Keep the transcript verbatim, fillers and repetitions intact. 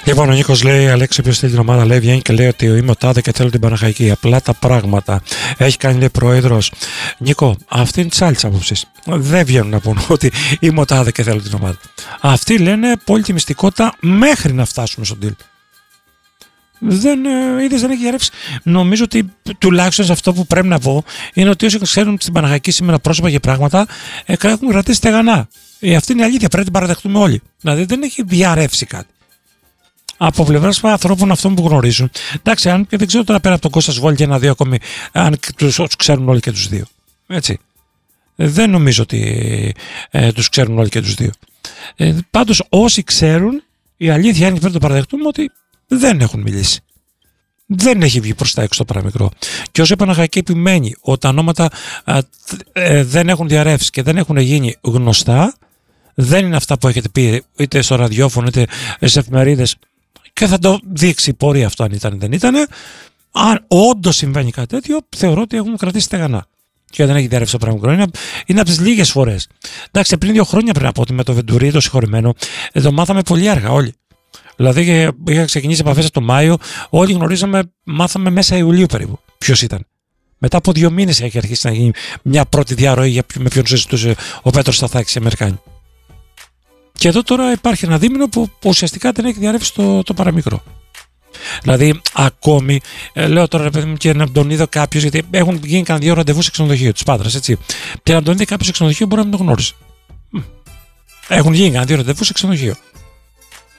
Λοιπόν, ο Νίκος λέει: Αλέξη, ποιος θέλει την ομάδα, λέει, βγαίνει και λέει ότι είμαι ο τάδε και θέλω την Παναχαϊκή. Απλά τα πράγματα. Έχει κάνει, λέει, πρόεδρος. Νίκο, αυτή είναι τη άλλη άποψη. Δεν βγαίνουν να πούν ότι είμαι ο τάδε και θέλω την ομάδα. Αυτοί λένε πόλητη μυστικότητα μέχρι να φτάσουμε στον deal. Δεν, ε, είδες, δεν έχει γερεύσει. Νομίζω ότι τουλάχιστον σε αυτό που πρέπει να πω είναι ότι όσοι ξέρουν στην Παναχαϊκή σήμερα πρόσωπα και πράγματα ε, έχουν κρατήσει στεγανά. Ε, αυτή είναι η αλήθεια. Πρέπει να την παραδεχτούμε όλοι. Δηλαδή δεν έχει διαρρεύσει κάτι. Από πλευράς ανθρώπων αυτών που γνωρίζουν. Εντάξει, αν και δεν ξέρω τώρα πέρα από τον Κώστα Σβόλη και ένα-δύο ακόμη, αν τους ξέρουν όλοι και τους δύο. Έτσι. Ε, δεν νομίζω ότι ε, τους ξέρουν όλοι και τους δύο. Ε, πάντως, όσοι ξέρουν, η αλήθεια είναι και πρέπει να το παραδεχτούμε ότι δεν έχουν μιλήσει. Δεν έχει βγει προς τα έξω το παραμικρό. Και όσο η Παναχαϊκή επιμένει ότι τα ονόματα α, ε, δεν έχουν διαρρεύσει και δεν έχουν γίνει γνωστά, δεν είναι αυτά που έχετε πει είτε στο ραδιόφωνο είτε στις εφημερίδες, και θα το δείξει η πορεία αυτό αν ήταν ή δεν ήταν. Αν όντως συμβαίνει κάτι τέτοιο, θεωρώ ότι έχουν κρατήσει στεγανά. Και δεν έχει διαρρεύσει το παραμικρό. Είναι, είναι από τις λίγες φορές. Εντάξει, πριν δύο χρόνια πριν από ότι με το Βεντουρί, το συγχωρεμένο, το μάθαμε πολύ αργά όλοι. Δηλαδή είχα ξεκινήσει επαφές από τον Μάιο, όλοι γνωρίζαμε, μάθαμε μέσα Ιουλίου περίπου ποιος ήταν. Μετά από δύο μήνες έχει αρχίσει να γίνει μια πρώτη διαρροή για με ποιον συζητούσε ο Πέτρος Σταθάκης οι Αμερικάνοι. Και εδώ τώρα υπάρχει ένα δίμηνο που ουσιαστικά δεν έχει διαρρεύσει το, το παραμικρό. Δηλαδή, ακόμη, ε, λέω τώρα παιδί μου, και να τον είδω κάποιος, γιατί έχουν γίνει κανένα δύο ραντεβού σε ξενοδοχείο της Πάτρας, έτσι. Και να τον είδε κάποιος σε ξενοδοχείο μπορεί να μην το γνώριζε. Έχουν γίνει κανένα δύο ραντεβού σε ξενοδοχείο.